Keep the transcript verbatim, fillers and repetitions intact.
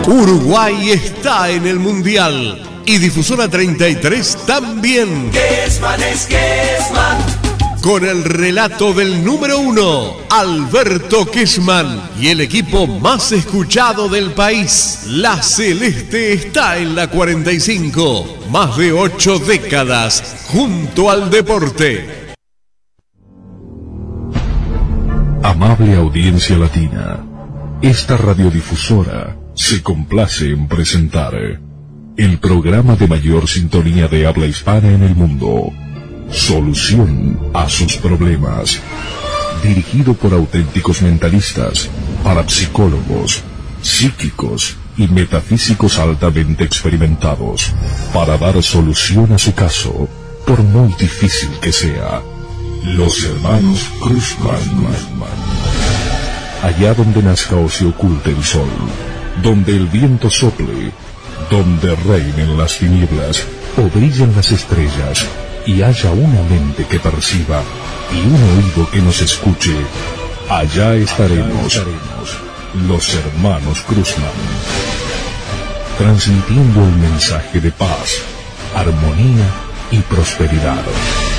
Uruguay está en el Mundial y Difusora treinta y tres también. Kesman es Kesman. Con el relato del número uno, Alberto Kesman, y el equipo más escuchado del país. La Celeste está en la cuarenta y cinco. Más de ocho décadas junto al deporte. Amable audiencia latina, esta radiodifusora se complace en presentar el programa de mayor sintonía de habla hispana en el mundo, Solución a sus problemas, dirigido por auténticos mentalistas, parapsicólogos, psíquicos y metafísicos altamente experimentados, para dar solución a su caso, por muy difícil que sea. Los hermanos Cruzman. Allá donde nazca o se oculte el sol, donde el viento sople, donde reinen las tinieblas o brillen las estrellas, y haya una mente que perciba y un oído que nos escuche, allá estaremos, los hermanos Cruzman, transmitiendo el mensaje de paz, armonía y prosperidad.